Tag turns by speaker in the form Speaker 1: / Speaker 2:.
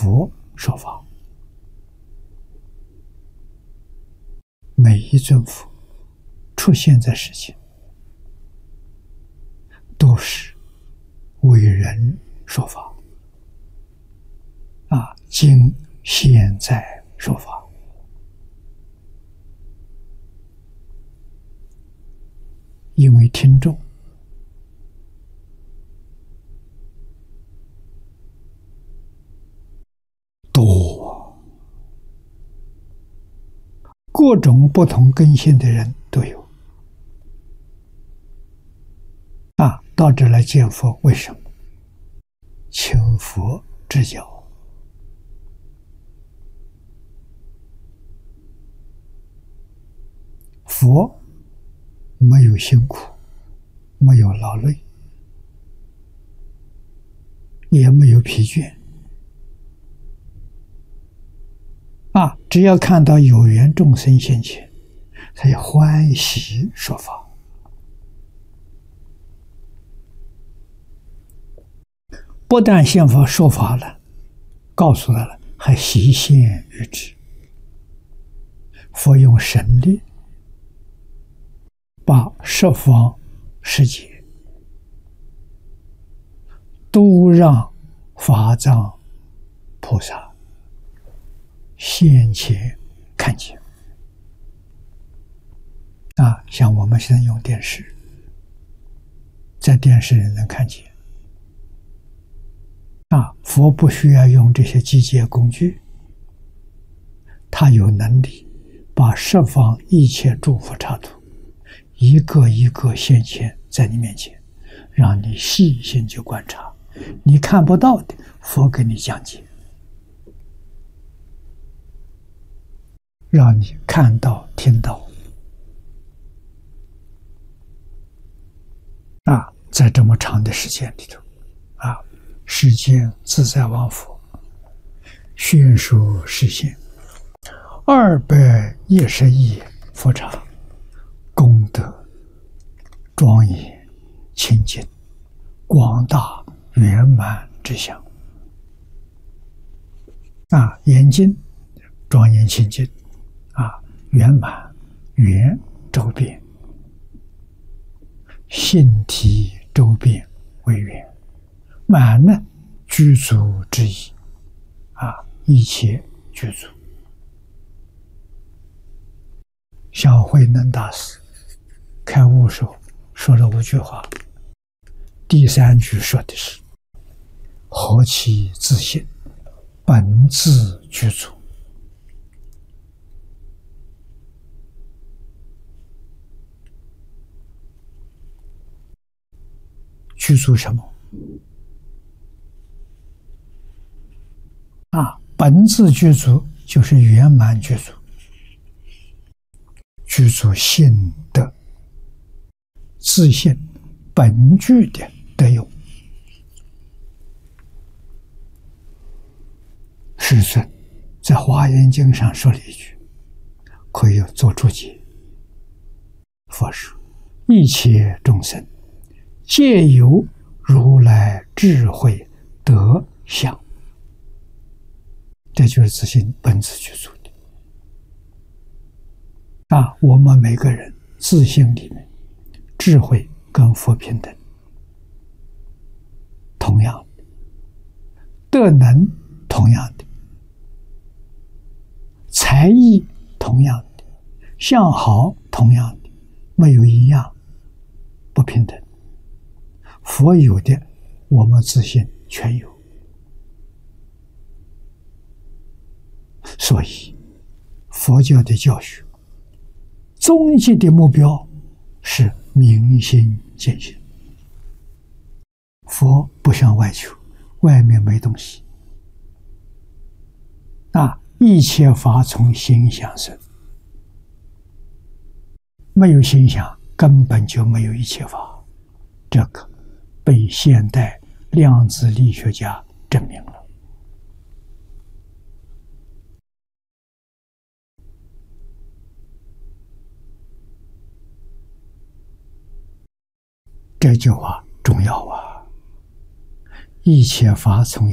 Speaker 1: 佛说法，每一尊佛出现在世间，都是为人说法。今现在说法，因为听众多，各种不同根性的人都有。到这来见佛，为什么？请佛指教。佛没有辛苦，没有劳累，也没有疲倦。只要看到有缘众生现前，他就欢喜说法。不但现佛说法了，告诉他了，还习现于之。佛用神力把十方世界都让法藏菩萨现前看见。像我们现在用电视，在电视里能看见。佛不需要用这些机械工具，他有能力把十方一切诸佛刹土一个一个现前在你面前，让你细心去观察，你看不到的，佛给你讲解，让你看到听到。在这么长的时间里头，世间自在王佛宣说实现210亿佛刹，功德庄严清净，广大圆满之相。严净庄严清净，圆满圆周遍，性体周遍为圆，满呢具足之意，一切具足。像慧能大师开悟时候说了5句话，第3句说的是何其自信，本自具足。具足什么？本自具足就是圆满具足，具足性德，自信本具的德用。世尊在《华严经》上说了一句，可以做注解。佛说：一切众生皆有如来智慧德相，这就是自信本自具足的。我们每个人自信里面智慧跟佛平等，同样的德能，同样的才艺，同样的相好，同样的，没有一样不平等。佛有的，我们自信全有。所以佛教的教学终极的目标是明心见性。佛不向外求，外面没东西。一切法从心想生，没有心想根本就没有一切法，这个被现代量子力学家证明了。这句话重要一切法从